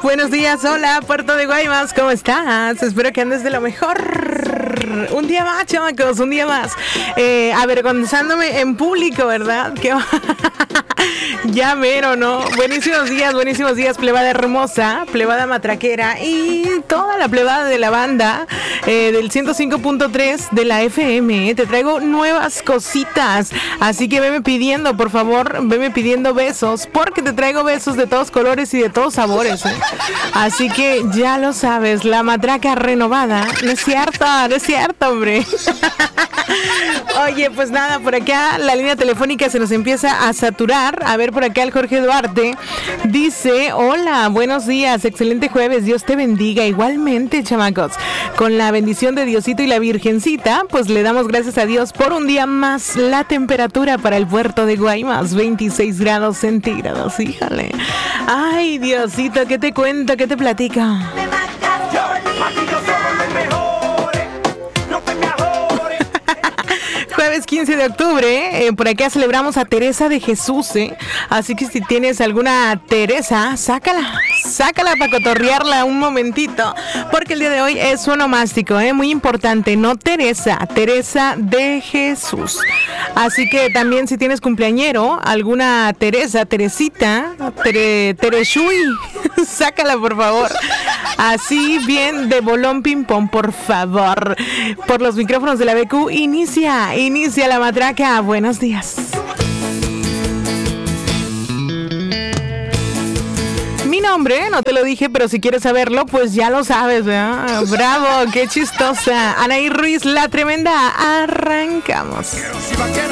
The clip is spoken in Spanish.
Buenos días, hola, Puerto de Guaymas, ¿cómo estás? Espero que andes de lo mejor. Un día más, chamacos, un día más. Avergonzándome en público, ¿verdad? ¿Qué va? Ya mero, ¿no? Buenísimos días, plebada hermosa, plebada matraquera y toda la plebada de la banda del 105.3 de la FM. Te traigo nuevas cositas, así que veme pidiendo, por favor, veme pidiendo besos, porque te traigo besos de todos colores y de todos sabores, ¿eh? Así que ya lo sabes, la matraca renovada. No es cierto, hombre. Oye, pues nada, por acá la línea telefónica se nos empieza a saturar. A ver, por acá el Jorge Duarte dice: hola, buenos días, excelente jueves, Dios te bendiga. Igualmente, chamacos, con la bendición de Diosito y la Virgencita, pues le damos gracias a Dios por un día más. La temperatura para el puerto de Guaymas, 26 grados centígrados, híjole. Ay, Diosito, ¿qué te cuento? ¿Qué te platica? Jueves 15 de octubre, por acá celebramos a Teresa de Jesús, ¿eh? Así que si tienes alguna Teresa, sácala para cotorrearla un momentito, porque el día de hoy es su onomástico, muy importante, no Teresa de Jesús. Así que también si tienes cumpleañero, alguna Teresa, Teresita, Tereshui, sácala por favor. Así bien de bolón ping pong, por favor. Por los micrófonos de la BQ, inicia la matraca. Buenos días. Mi nombre, no te lo dije, pero si quieres saberlo, pues ya lo sabes, ¿verdad? Bravo, qué chistosa. Anaí Ruiz, la tremenda. Arrancamos.